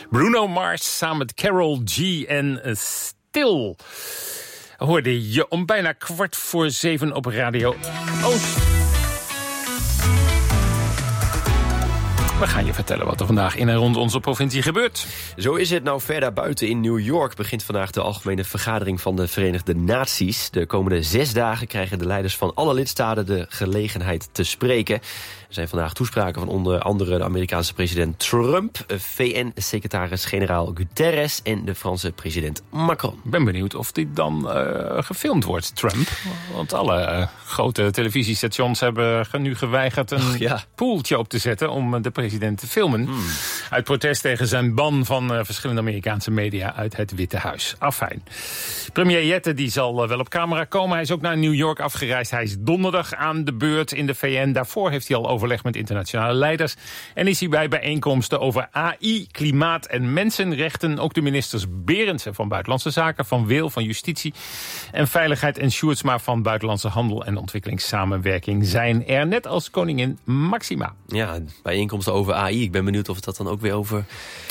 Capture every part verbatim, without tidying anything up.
Bruno Mars samen met Karol G en Stil. Hoorde je om bijna kwart voor zeven op Radio Oost. We gaan je vertellen wat er vandaag in en rond onze provincie gebeurt. Zo is het. Nou, verder buiten in New York begint vandaag de algemene vergadering van de Verenigde Naties. De komende zes dagen krijgen de leiders van alle lidstaten de gelegenheid te spreken. Er zijn vandaag toespraken van onder andere de Amerikaanse president Trump, V N-secretaris-generaal Guterres en de Franse president Macron. Ik ben benieuwd of dit dan uh, gefilmd wordt, Trump. Want alle uh, grote televisiestations hebben nu geweigerd een oh, ja. poeltje op te zetten om de president te filmen. Hmm. Uit protest tegen zijn ban van uh, verschillende Amerikaanse media uit het Witte Huis. Afijn. Premier Jette die zal uh, wel op camera komen. Hij is ook naar New York afgereisd. Hij is donderdag aan de beurt in de V N. Daarvoor heeft hij al overleg met internationale leiders. En is hij bij bijeenkomsten over A I, klimaat en mensenrechten. Ook de ministers Berendsen van Buitenlandse Zaken, Van Wil van Justitie en Veiligheid en Sjoerdsma van Buitenlandse Handel en Ontwikkelingssamenwerking zijn er, net als koningin Maxima. Ja, bijeenkomsten over A I. Ik ben benieuwd of het dat dan ook weer over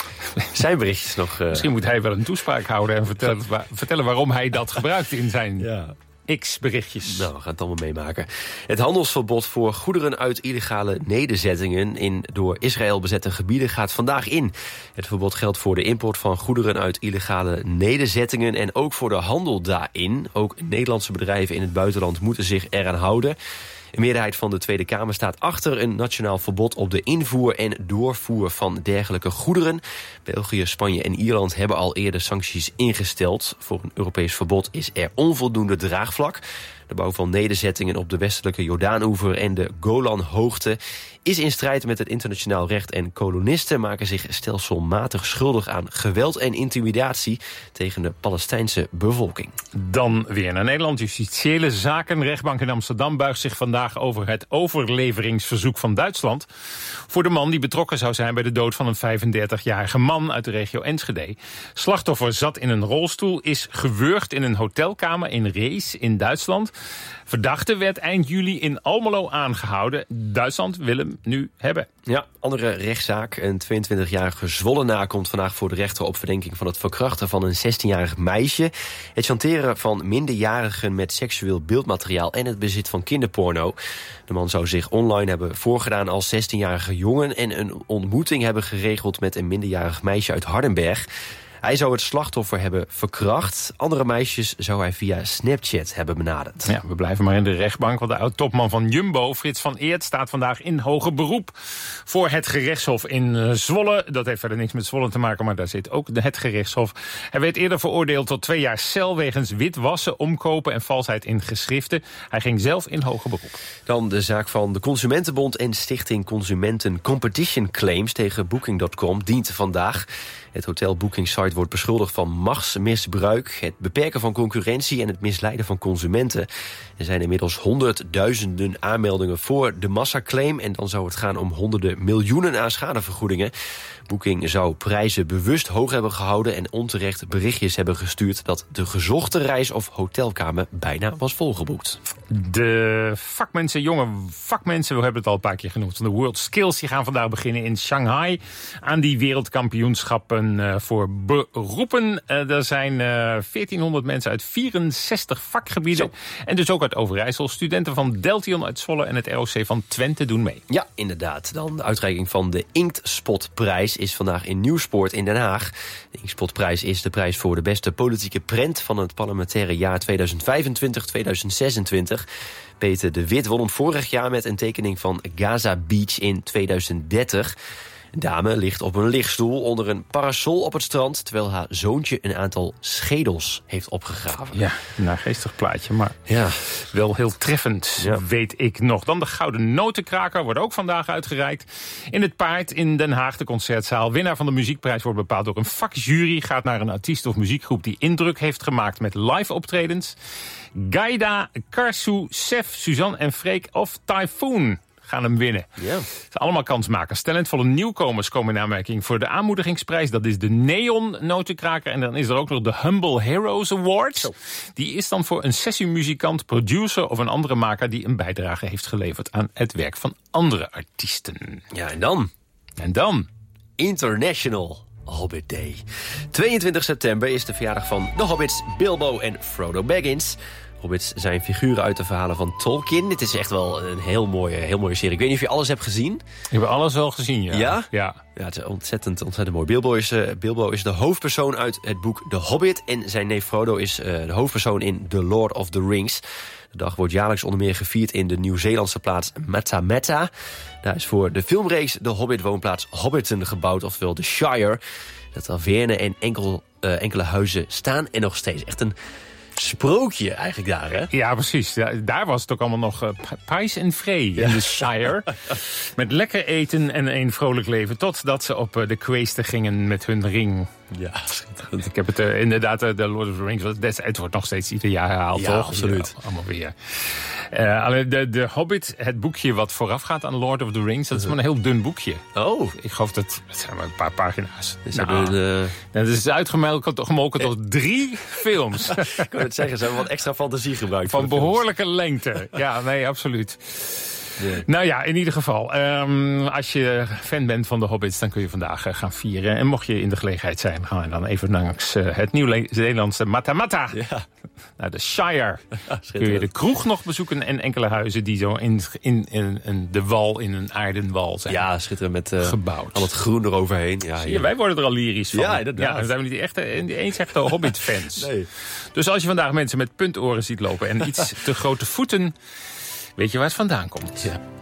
zijn berichtjes nog... Uh... Misschien moet hij wel een toespraak houden en vertellen, wa- vertellen waarom hij dat gebruikt in zijn... Ja. X-berichtjes. Nou, we gaan het allemaal meemaken. Het handelsverbod voor goederen uit illegale nederzettingen in door Israël bezette gebieden gaat vandaag in. Het verbod geldt voor de import van goederen uit illegale nederzettingen en ook voor de handel daarin. Ook Nederlandse bedrijven in het buitenland moeten zich eraan houden. Een meerderheid van de Tweede Kamer staat achter een nationaal verbod op de invoer en doorvoer van dergelijke goederen. België, Spanje en Ierland hebben al eerder sancties ingesteld. Voor een Europees verbod is er onvoldoende draagvlak. De bouw van nederzettingen op de westelijke Jordaanoever en de Golanhoogte is in strijd met het internationaal recht en kolonisten maken zich stelselmatig schuldig aan geweld en intimidatie tegen de Palestijnse bevolking. Dan weer naar Nederland. Justitiële zaken. Rechtbank in Amsterdam buigt zich vandaag over het overleveringsverzoek van Duitsland voor de man die betrokken zou zijn bij de dood van een vijfendertigjarige man uit de regio Enschede. Slachtoffer zat in een rolstoel, is gewurgd in een hotelkamer in Rees in Duitsland. Verdachte werd eind juli in Almelo aangehouden. Duitsland wil hem nu hebben. Ja, andere rechtszaak. Een tweeëntwintigjarige Zwollenaar komt vandaag voor de rechter op verdenking van het verkrachten van een zestienjarig meisje, het chanteren van minderjarigen met seksueel beeldmateriaal en het bezit van kinderporno. De man zou zich online hebben voorgedaan als zestienjarige jongen en een ontmoeting hebben geregeld met een minderjarig meisje uit Hardenberg. Hij zou het slachtoffer hebben verkracht. Andere meisjes zou hij via Snapchat hebben benaderd. Ja, we blijven maar in de rechtbank, want de oud-topman van Jumbo, Frits van Eert, staat vandaag in hoger beroep voor het gerechtshof in Zwolle. Dat heeft verder niks met Zwolle te maken, maar daar zit ook het gerechtshof. Hij werd eerder veroordeeld tot twee jaar cel wegens witwassen, omkopen en valsheid in geschriften. Hij ging zelf in hoger beroep. Dan de zaak van de Consumentenbond en Stichting Consumenten Competition Claims tegen Booking punt com dient vandaag. Het hotelboekingssite wordt beschuldigd van machtsmisbruik, het beperken van concurrentie en het misleiden van consumenten. Er zijn inmiddels honderdduizenden aanmeldingen voor de massaclaim en dan zou het gaan om honderden miljoenen aan schadevergoedingen. Booking zou prijzen bewust hoog hebben gehouden en onterecht berichtjes hebben gestuurd dat de gezochte reis of hotelkamer bijna was volgeboekt. De vakmensen, jonge vakmensen, we hebben het al een paar keer genoemd, van de World Skills, die gaan vandaag beginnen in Shanghai aan die wereldkampioenschappen uh, voor beroepen. Uh, er zijn uh, veertienhonderd mensen uit vierenzestig vakgebieden. Zo. En dus ook uit Overijssel. Studenten van Deltion uit Zwolle en het R O C van Twente doen mee. Ja, inderdaad. Dan de uitreiking van de Inktspotprijs is vandaag in Nieuwspoort in Den Haag. De Inktspotprijs is de prijs voor de beste politieke prent van het parlementaire jaar tweeduizend vijfentwintig tot tweeduizend zesentwintig. Peter de Wit won hem vorig jaar met een tekening van Gaza Beach in tweeduizend dertig. Een dame ligt op een lichtstoel onder een parasol op het strand, terwijl haar zoontje een aantal schedels heeft opgegraven. Ja, een naargeestig plaatje, maar ja, wel heel treffend, ja. Weet ik nog. Dan de Gouden Notenkraker wordt ook vandaag uitgereikt. In het Paard in Den Haag, de concertzaal. Winnaar van de muziekprijs wordt bepaald door een vakjury. Gaat naar een artiest of muziekgroep die indruk heeft gemaakt met live optredens. Gaida, Karsu, Sef, Suzanne en Freek of Typhoon gaan hem winnen. Ja. Het zijn allemaal kansmakers. Talentvolle nieuwkomers komen in aanmerking voor de aanmoedigingsprijs. Dat is de Neon Notenkraker. En dan is er ook nog de Humble Heroes Awards. Zo. Die is dan voor een sessiemuzikant, producer of een andere maker die een bijdrage heeft geleverd aan het werk van andere artiesten. Ja, en dan? En dan? International Hobbit Day. tweeëntwintig september is de verjaardag van de Hobbits Bilbo en Frodo Baggins. Hobbits zijn figuren uit de verhalen van Tolkien. Dit is echt wel een heel mooie, heel mooie serie. Ik weet niet of je alles hebt gezien. Ik heb alles wel gezien, ja. Ja? Ja. Ja, het is ontzettend, ontzettend mooi. Bilbo is, uh, Bilbo is de hoofdpersoon uit het boek The Hobbit. En zijn neef Frodo is uh, de hoofdpersoon in The Lord of the Rings. De dag wordt jaarlijks onder meer gevierd in de Nieuw-Zeelandse plaats Matamata. Daar is voor de filmreeks de Hobbit-woonplaats Hobbiton gebouwd, oftewel de Shire. Dat taverne en enkel, uh, enkele huizen staan en nog steeds. Echt een sprookje eigenlijk daar, hè? Ja, precies. Ja, daar was het ook allemaal nog uh, pijs en vree ja. in de Shire. Met lekker eten en een vrolijk leven. Totdat ze op uh, de kweesten gingen met hun ring. Ja, schitterend. Ik heb het uh, inderdaad, uh, de Lord of the Rings, het wordt nog steeds ieder jaar herhaald, ja, toch? Absoluut. Ja, allemaal weer. Uh, alleen de, de Hobbit, het boekje wat voorafgaat aan Lord of the Rings, dat is maar een heel dun boekje. Oh. Ik geloof dat, het zijn maar een paar pagina's. Dus nou, hebben, uh... dat is uitgemolken gemolken tot drie films. Ik kan het zeggen, ze hebben wat extra fantasie gebruikt. Van behoorlijke films. Lengte. Ja, nee, absoluut. Yeah. Nou ja, in ieder geval. Um, als je fan bent van de Hobbits, dan kun je vandaag uh, gaan vieren. En mocht je in de gelegenheid zijn, ga je dan even langs uh, het Nieuw-Zeelandse Matamata. Ja. Naar de Shire. Ja, kun je de kroeg nog bezoeken en enkele huizen die zo in, in, in, in de wal, in een aardenwal zijn. Ja, schitterend met uh, gebouwd. Al het groen eroverheen. Ja, je, wij worden er al lyrisch van. Ja, inderdaad. Ja, dan zijn we niet echt, eens echte Hobbit-fans. Nee. Dus als je vandaag mensen met puntoren ziet lopen en iets te grote voeten, weet je waar het vandaan komt. Ja.